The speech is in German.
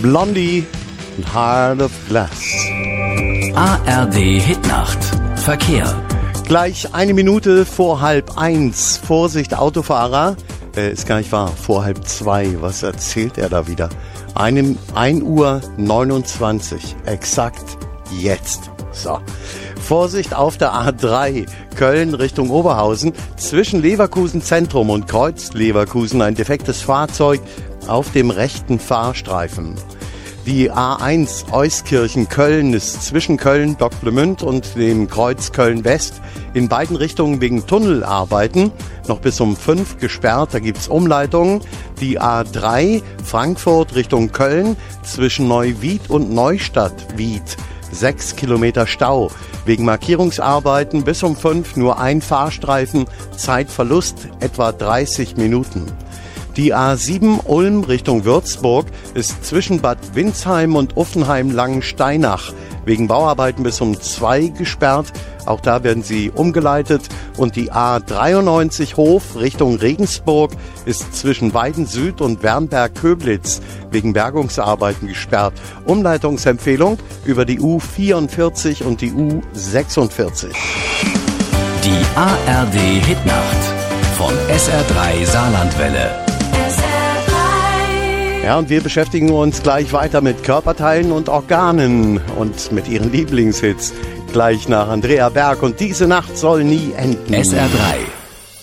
Blondie und Heart of Glass. ARD Hitnacht. Verkehr. Gleich 1 Minute vor 12:30. Vorsicht, Autofahrer. Ist gar nicht wahr. Vor 12:30. Was erzählt er da wieder? 1:29 Uhr. Exakt jetzt. So. Vorsicht auf der A3. Köln Richtung Oberhausen. Zwischen Leverkusen Zentrum und Kreuz Leverkusen ein defektes Fahrzeug auf dem rechten Fahrstreifen. Die A1 Euskirchen-Köln ist zwischen Köln-Docklemünd und dem Kreuz Köln-West in beiden Richtungen wegen Tunnelarbeiten noch bis um 5 gesperrt. Da gibt's Umleitungen. Die A3 Frankfurt Richtung Köln zwischen Neuwied und Neustadt-Wied 6 Kilometer Stau. Wegen Markierungsarbeiten bis um 5 nur ein Fahrstreifen, Zeitverlust etwa 30 Minuten. Die A7 Ulm Richtung Würzburg ist zwischen Bad Windsheim und Uffenheim-Langensteinach wegen Bauarbeiten bis um 2 gesperrt. Auch da werden sie umgeleitet. Und die A93 Hof Richtung Regensburg ist zwischen Weiden Süd und Wernberg-Köblitz wegen Bergungsarbeiten gesperrt. Umleitungsempfehlung über die U44 und die U46. Die ARD Hitnacht von SR3 Saarlandwelle. Ja, und wir beschäftigen uns gleich weiter mit Körperteilen und Organen und mit ihren Lieblingshits. Gleich nach Andrea Berg und Diese Nacht soll nie enden. SR3